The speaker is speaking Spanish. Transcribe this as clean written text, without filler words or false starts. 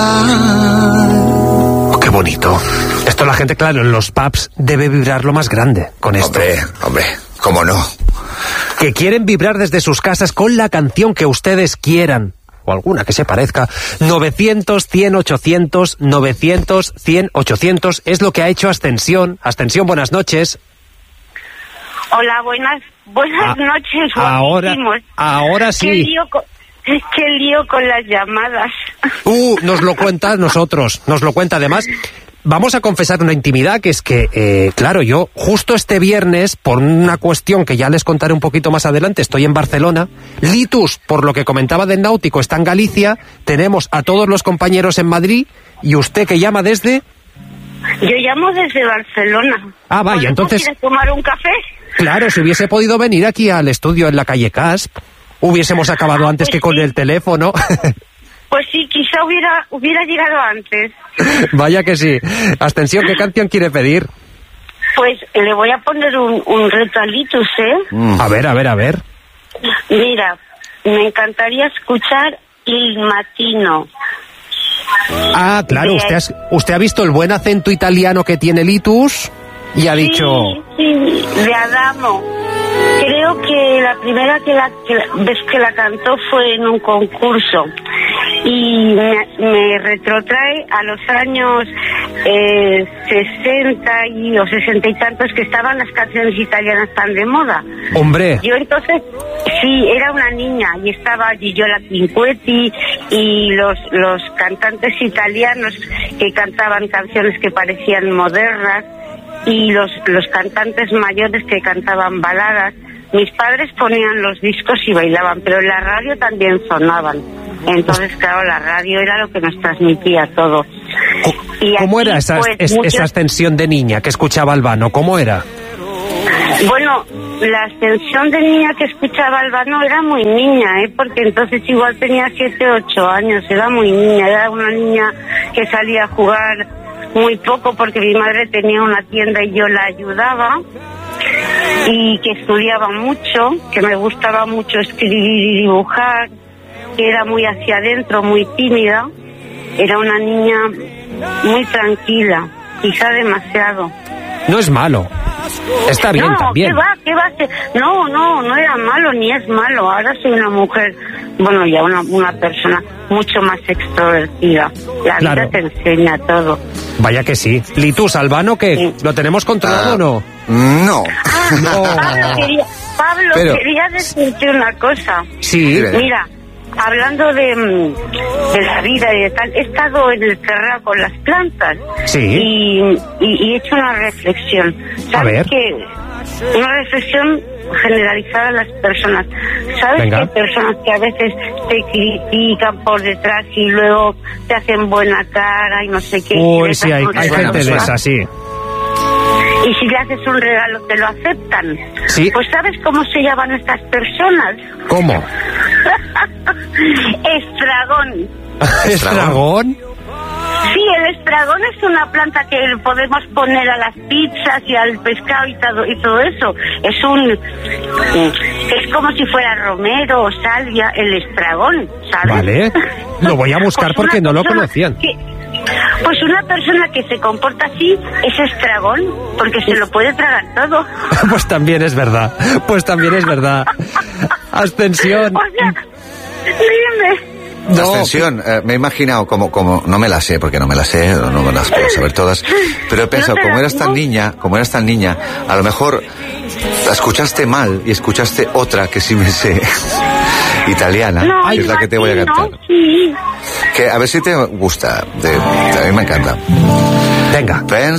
Oh, qué bonito. Esto la gente, claro, en los pubs debe vibrar lo más grande con esto. Hombre, ¿cómo no? Que quieren vibrar desde sus casas con la canción que ustedes quieran, o alguna que se parezca. 900, 100, 800, 900, 100, 800, es lo que ha hecho Ascensión. Ascensión, buenas noches. Hola, buenas noches. Ahora sí. Qué lío con las llamadas. Nos lo cuenta nosotros, nos lo cuenta además. Vamos a confesar una intimidad, que es que, claro, yo justo este viernes, por una cuestión que ya les contaré un poquito más adelante, estoy en Barcelona. Litus, por lo que comentaba del náutico, está en Galicia. Tenemos a todos los compañeros en Madrid. ¿Y usted que llama desde...? Yo llamo desde Barcelona. Ah, vaya, entonces... ¿Quieres tomar un café? Claro, si hubiese podido venir aquí al estudio en la calle Casp, hubiésemos acabado antes que con el teléfono. Pues sí, quizá hubiera llegado antes. Vaya que sí. Ascensión, ¿qué canción quiere pedir? Pues le voy a poner un reto a Litus, ¿eh? A ver. Mira, me encantaría escuchar Il Mattino. Ah, claro, usted ha visto el buen acento italiano que tiene Litus y ha dicho... Sí, de Adamo. Creo que la primera vez que la cantó fue en un concurso y me retrotrae a los años 60 o 60 y tantos, que estaban las canciones italianas tan de moda. ¡Hombre! Yo entonces, sí, era una niña y estaba Gigiola Cinquetti y los cantantes italianos que cantaban canciones que parecían modernas y los cantantes mayores que cantaban baladas. Mis padres ponían los discos y bailaban, pero en la radio también sonaban. Entonces, claro, la radio era lo que nos transmitía todo. ¿Cómo era esa ascensión de niña que escuchaba Albano? ¿Cómo era? Bueno, la ascensión de niña que escuchaba Albano era muy niña, porque entonces igual tenía 7, 8 años, era muy niña, era una niña que salía a jugar muy poco porque mi madre tenía una tienda y yo la ayudaba, y que estudiaba mucho, que me gustaba mucho escribir y dibujar, que era muy hacia adentro, muy tímida. Era una niña muy tranquila, quizá demasiado. No es malo, está bien también. ¿Qué va a ser? No era malo ni es malo. Ahora soy una mujer, bueno, ya una persona mucho más extrovertida. La vida te enseña todo. Vaya que sí. Litus, Albano, ¿qué? Sí. ¿Lo tenemos controlado o no? No. Pablo, quería decirte una cosa. Sí. Mira, hablando de la vida y de tal, he estado en el terreno con las plantas. Sí. Y he hecho una reflexión. ¿Sabes qué? Una reflexión generalizada a las personas. ¿Sabes que hay personas que a veces te critican por detrás y luego te hacen buena cara y no sé qué? Uy, sí, hay gente de esa, sí. Y si le haces un regalo te lo aceptan. Sí. Pues ¿sabes cómo se llaman estas personas? ¿Cómo? Estragón. ¿Estragón? Sí, el estragón es una planta que podemos poner a las pizzas y al pescado y todo eso. Es como si fuera romero o salvia, el estragón, ¿sabes? Vale, lo voy a buscar pues porque no lo conocían. Pues una persona que se comporta así es estragón, porque se lo puede tragar todo. Pues también es verdad, Ascensión. O sea, dime. No, Ascensión, me he imaginado como no me la sé, porque no me las sé, no me las puedo saber todas, pero he pensado, como eras tan niña, a lo mejor la escuchaste mal y escuchaste otra que sí me sé, italiana, que es la que te voy a cantar. Sí. Que a ver si te gusta, a mí me encanta. Venga. Penso